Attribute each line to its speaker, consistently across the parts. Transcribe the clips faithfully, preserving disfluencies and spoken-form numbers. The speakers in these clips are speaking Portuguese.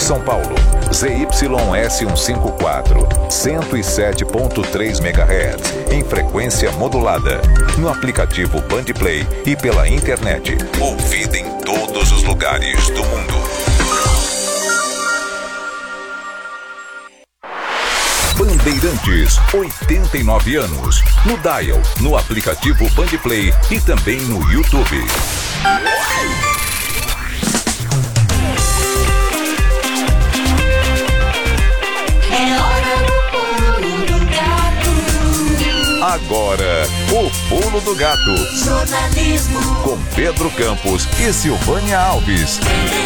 Speaker 1: São Paulo, Z Y S cento e cinquenta e quatro, cento e sete ponto três megahertz, em frequência modulada, no aplicativo Bandplay e pela internet, ouvida em todos os lugares do mundo. Bandeirantes, oitenta e nove anos, no Dial, no aplicativo Bandplay e também no YouTube. Agora, o Pulo do Gato. Jornalismo. Com Pedro Campos e Silvânia Alves.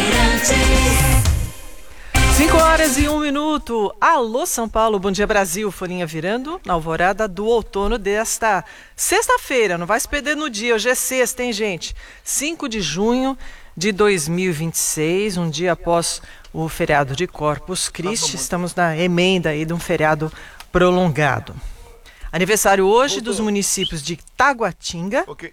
Speaker 2: cinco horas e um minuto. Alô, São Paulo, bom dia, Brasil. Folhinha virando na alvorada do outono desta sexta-feira. Não vai se perder no dia, hoje é sexta, hein, gente? cinco de junho de dois mil e vinte e seis, um dia após o feriado de Corpus Christi. Estamos na emenda aí de um feriado prolongado. Aniversário hoje Voltou. dos municípios de Taguatinga. Okay.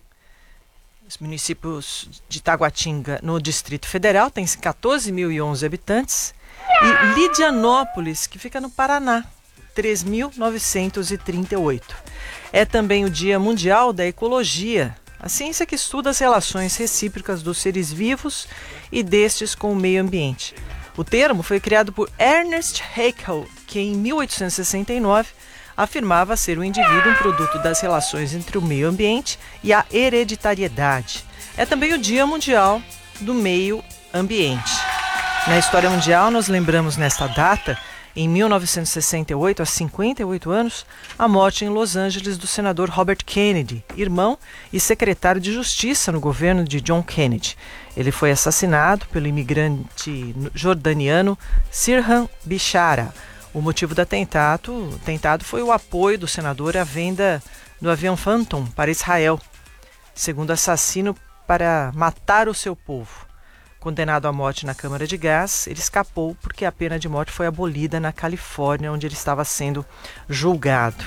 Speaker 2: Os municípios de Taguatinga no Distrito Federal tem quatorze mil e onze habitantes. E Lidianópolis, que fica no Paraná, três mil novecentos e trinta e oito. É também o Dia Mundial da Ecologia, a ciência que estuda as relações recíprocas dos seres vivos e destes com o meio ambiente. O termo foi criado por Ernest Haeckel, que em mil oitocentos e sessenta e nove afirmava ser o indivíduo um produto das relações entre o meio ambiente e a hereditariedade. É também o Dia Mundial do Meio Ambiente. Na história mundial, nós lembramos nesta data, em mil novecentos e sessenta e oito, há cinquenta e oito anos, a morte em Los Angeles do senador Robert Kennedy, irmão e secretário de Justiça no governo de John Kennedy. Ele foi assassinado pelo imigrante jordaniano Sirhan Bishara. O motivo do atentado, atentado foi o apoio do senador à venda do avião Phantom para Israel, segundo assassino para matar o seu povo. Condenado à morte na Câmara de Gás, ele escapou porque a pena de morte foi abolida na Califórnia, onde ele estava sendo julgado.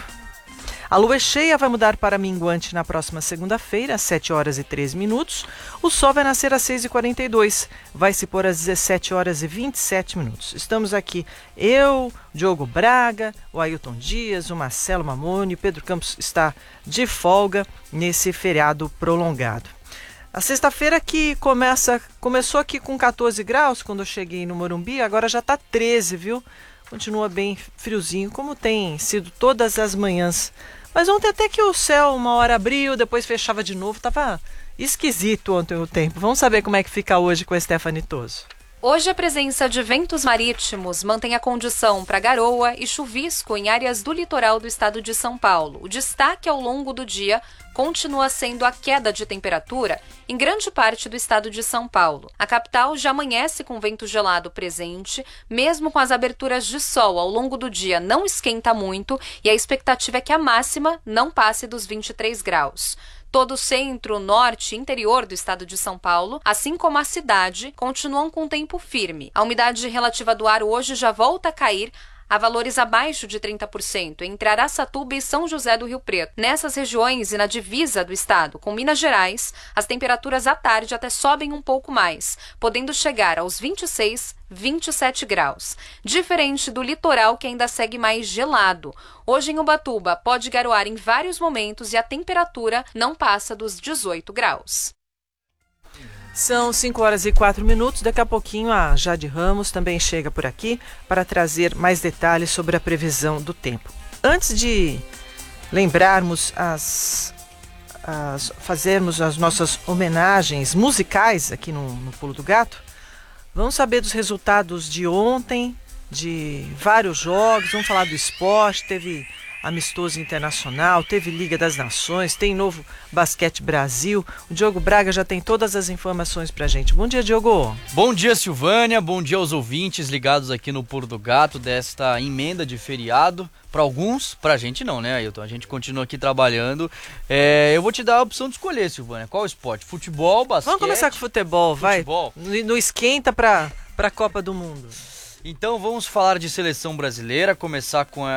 Speaker 2: A lua cheia vai mudar para minguante na próxima segunda-feira, às sete horas e treze minutos. O sol vai nascer às seis e quarenta e dois, vai se pôr às dezessete horas e vinte e sete minutos. Estamos aqui, eu, Diogo Braga, o Ailton Dias, o Marcelo Mamoni, o Pedro Campos está de folga nesse feriado prolongado. A sexta-feira que começa, começou aqui com quatorze graus quando eu cheguei no Morumbi, agora já está treze, viu? Continua bem friozinho, como tem sido todas as manhãs. Mas ontem até que o céu uma hora abriu, depois fechava de novo, estava esquisito ontem o tempo. Vamos saber como é que fica hoje com a Stephanie Toso.
Speaker 3: Hoje a presença de ventos marítimos mantém a condição para garoa e chuvisco em áreas do litoral do estado de São Paulo. O destaque ao longo do dia continua sendo a queda de temperatura em grande parte do estado de São Paulo. A capital já amanhece com vento gelado presente, mesmo com as aberturas de sol ao longo do dia não esquenta muito e a expectativa é que a máxima não passe dos vinte e três graus. Todo o centro, norte e interior do estado de São Paulo, assim como a cidade, continuam com tempo firme. A umidade relativa do ar hoje já volta a cair a valores abaixo de trinta por cento entre Araçatuba e São José do Rio Preto. Nessas regiões e na divisa do estado com Minas Gerais, as temperaturas à tarde até sobem um pouco mais, podendo chegar aos vinte e seis, vinte e sete graus. Diferente do litoral, que ainda segue mais gelado. Hoje em Ubatuba pode garoar em vários momentos e a temperatura não passa dos dezoito graus.
Speaker 2: São cinco horas e quatro minutos. Daqui a pouquinho a Jade Ramos também chega por aqui para trazer mais detalhes sobre a previsão do tempo. Antes de lembrarmos as, as fazermos as nossas homenagens musicais aqui no, no Pulo do Gato, vamos saber dos resultados de ontem, de vários jogos. Vamos falar do esporte. Teve amistoso internacional, teve Liga das Nações, tem novo Basquete Brasil. O Diogo Braga já tem todas as informações pra gente. Bom dia, Diogo.
Speaker 4: Bom dia, Silvânia. Bom dia aos ouvintes ligados aqui no Pulo do Gato desta emenda de feriado. Para alguns, pra gente não, né, Ailton? A gente continua aqui trabalhando. É, eu vou te dar a opção de escolher, Silvânia. Qual esporte? Futebol, basquete?
Speaker 2: Vamos começar com futebol,
Speaker 4: futebol.
Speaker 2: vai. No esquenta pra, pra Copa do Mundo.
Speaker 4: Então vamos falar de seleção brasileira, começar com a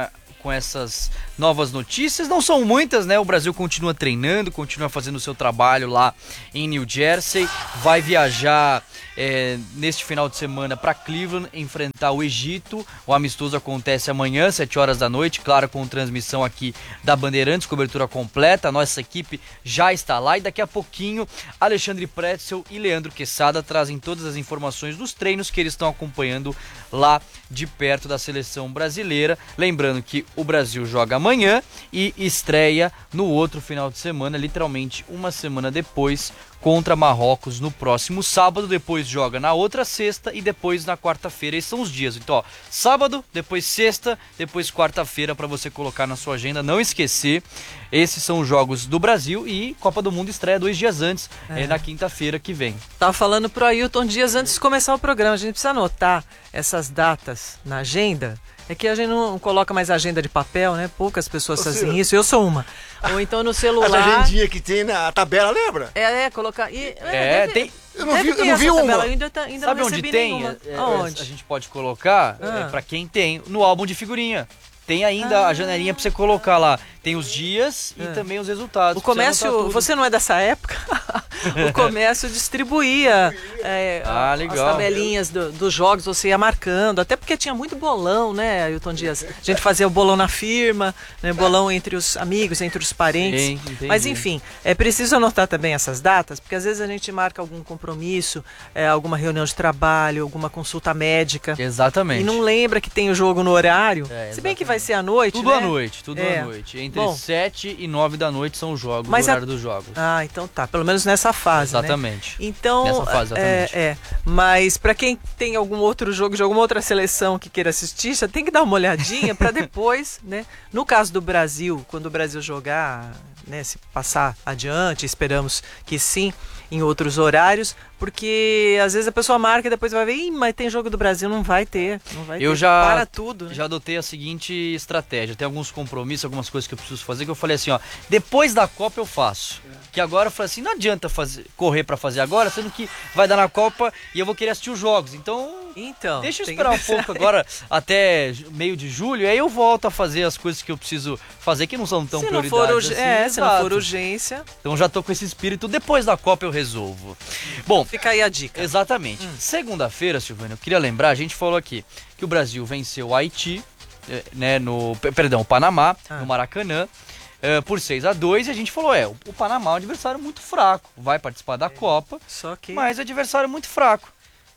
Speaker 4: com essas novas notícias. Não são muitas, né? O Brasil continua treinando, continua fazendo o seu trabalho lá em New Jersey. Vai viajar é, neste final de semana para Cleveland enfrentar o Egito. O amistoso acontece amanhã, sete horas da noite, claro, com transmissão aqui da Bandeirantes, cobertura completa. A nossa equipe já está lá e daqui a pouquinho Alexandre Pretzel e Leandro Quesada trazem todas as informações dos treinos que eles estão acompanhando lá de perto da seleção brasileira. Lembrando que o Brasil joga amanhã e estreia no outro final de semana, literalmente uma semana depois, contra Marrocos no próximo sábado. Depois joga na outra sexta e depois na quarta-feira. Esses são os dias. Então, ó, sábado, depois sexta, depois quarta-feira para você colocar na sua agenda. Não esquecer, esses são os jogos do Brasil e Copa do Mundo estreia dois dias antes, é. É, na quinta-feira que vem.
Speaker 2: Tava falando pro Ailton dias antes de começar o programa. A gente precisa anotar essas datas na agenda. É que a gente não coloca mais agenda de papel, né? Poucas pessoas Ô, fazem isso, eu sou uma. Ou então no celular.
Speaker 5: As agendinha que tem na tabela, lembra?
Speaker 2: É, é, colocar. E,
Speaker 4: é, é
Speaker 2: deve,
Speaker 4: tem.
Speaker 5: Eu não vi, eu não vi uma.
Speaker 2: Tabela, ainda tá, ainda
Speaker 4: Sabe
Speaker 2: não
Speaker 4: onde
Speaker 2: recebi
Speaker 4: tem?
Speaker 2: Nenhuma.
Speaker 4: É,
Speaker 2: Aonde?
Speaker 4: A gente pode colocar,
Speaker 2: ah.
Speaker 4: é, para quem tem, no álbum de figurinha. Tem ainda
Speaker 2: ah.
Speaker 4: a janelinha para você colocar lá. Tem os dias e
Speaker 2: é.
Speaker 4: também os resultados.
Speaker 2: O comércio, você, você não é dessa época? O comércio distribuía é,
Speaker 4: ah,
Speaker 2: as tabelinhas do, dos jogos, você ia marcando, até porque tinha muito bolão, né, Ailton Dias? A gente fazia o bolão na firma, né, bolão entre os amigos, entre os parentes.
Speaker 4: Sim,
Speaker 2: mas enfim, é preciso anotar também essas datas, porque às vezes a gente marca algum compromisso, é, alguma reunião de trabalho, alguma consulta médica.
Speaker 4: Exatamente.
Speaker 2: E não lembra que tem o jogo no horário,
Speaker 4: é,
Speaker 2: se bem que vai ser à noite,
Speaker 4: tudo
Speaker 2: né?
Speaker 4: à noite, tudo
Speaker 2: é.
Speaker 4: à noite. Entre
Speaker 2: Bom,
Speaker 4: sete e nove da noite são os jogos,
Speaker 2: mas
Speaker 4: o horário
Speaker 2: a...
Speaker 4: dos jogos.
Speaker 2: Ah, então tá, pelo menos nessa fase,
Speaker 4: exatamente.
Speaker 2: Né? Então,
Speaker 4: nessa fase, exatamente.
Speaker 2: É, é. Mas para quem tem algum outro jogo de alguma outra seleção que queira assistir, já tem que dar uma olhadinha para depois, né? No caso do Brasil, quando o Brasil jogar, né, se passar adiante, esperamos que sim, em outros horários, porque às vezes a pessoa marca e depois vai ver, Ih, mas tem jogo do Brasil, não vai ter, não vai
Speaker 4: eu
Speaker 2: ter,
Speaker 4: já,
Speaker 2: para tudo. Né?
Speaker 4: Já adotei a seguinte estratégia, tem alguns compromissos, algumas coisas que eu preciso fazer, que eu falei assim, ó, depois da Copa eu faço. É. Que agora eu falei assim, não adianta fazer, correr pra fazer agora, sendo que vai dar na Copa e eu vou querer assistir os jogos, então...
Speaker 2: Então,
Speaker 4: deixa eu esperar que... um pouco agora, até meio de julho, aí eu volto a fazer as coisas que eu preciso fazer, que não são tão
Speaker 2: se
Speaker 4: prioridades
Speaker 2: não for urg...
Speaker 4: assim.
Speaker 2: É,
Speaker 4: exato.
Speaker 2: se não for urgência...
Speaker 4: Então já tô com esse espírito, depois da Copa eu resolvo. Bom,
Speaker 2: fica aí a dica.
Speaker 4: Exatamente. Hum. Segunda-feira, Silvânia, eu queria lembrar, a gente falou aqui que o Brasil venceu o Haiti, né, no, perdão, o Panamá, ah. no Maracanã, uh, por seis a dois, e a gente falou, é, o, o Panamá é um adversário muito fraco, vai participar da é. Copa,
Speaker 2: Só que...
Speaker 4: mas é um adversário muito fraco.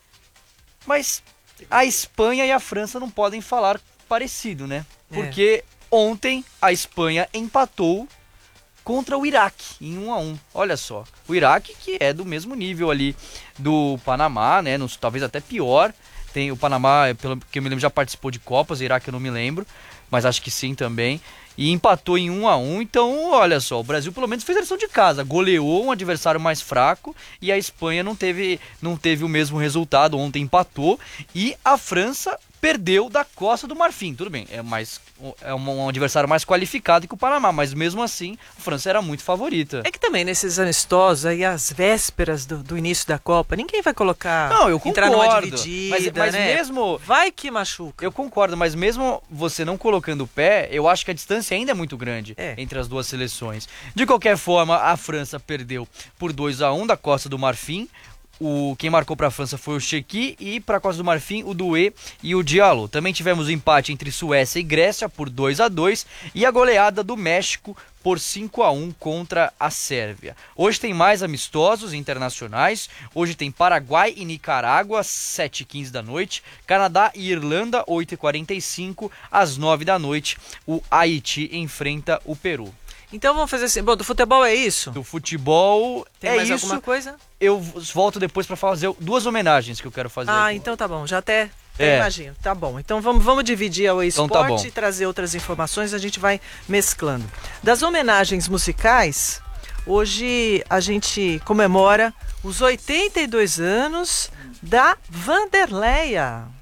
Speaker 4: Mas a Espanha e a França não podem falar parecido, né? Porque é. ontem a Espanha empatou contra o Iraque em um a um. Olha só, o Iraque que é do mesmo nível ali do Panamá, né? Nos, talvez até pior. Tem o Panamá, pelo que eu me lembro, já participou de Copas, o Iraque eu não me lembro, mas acho que sim também. E empatou em um a um, então olha só, o Brasil pelo menos fez a lição de casa, goleou um adversário mais fraco e a Espanha não teve, não teve o mesmo resultado, ontem empatou e a França perdeu da Costa do Marfim, tudo bem, é, mais, é um, um adversário mais qualificado que o Panamá, mas mesmo assim a França era muito favorita.
Speaker 2: É que também nesses amistosos aí, as vésperas do, do início da Copa, ninguém vai colocar,
Speaker 4: não, eu
Speaker 2: entrar
Speaker 4: concordo,
Speaker 2: numa dividida,
Speaker 4: mas, mas
Speaker 2: né?
Speaker 4: mesmo...
Speaker 2: Vai que machuca.
Speaker 4: Eu concordo, mas mesmo você não colocando o pé, eu acho que a distância ainda é muito grande é. entre as duas seleções. De qualquer forma, a França perdeu por dois a um da Costa do Marfim. O, quem marcou para a França foi o Chequi e para a Costa do Marfim o Doué e o Diallo. Também tivemos o empate entre Suécia e Grécia por dois a dois e a goleada do México por cinco a um contra a Sérvia. Hoje tem mais amistosos internacionais. Hoje tem Paraguai e Nicarágua, sete e quinze da noite. Canadá e Irlanda, oito e quarenta e cinco. Às nove da noite, o Haiti enfrenta o Peru.
Speaker 2: Então vamos fazer assim. Bom, do futebol é isso?
Speaker 4: Do futebol
Speaker 2: tem
Speaker 4: é
Speaker 2: mais
Speaker 4: isso.
Speaker 2: alguma coisa?
Speaker 4: Eu volto depois para fazer duas homenagens que eu quero fazer.
Speaker 2: Ah,
Speaker 4: aqui.
Speaker 2: Então tá bom. Já até, até
Speaker 4: é.
Speaker 2: imagino. Tá bom. Então vamos, vamos dividir o esporte
Speaker 4: então tá
Speaker 2: e trazer outras informações. A gente vai mesclando. Das homenagens musicais, hoje a gente comemora os oitenta e dois anos da Vanderleia.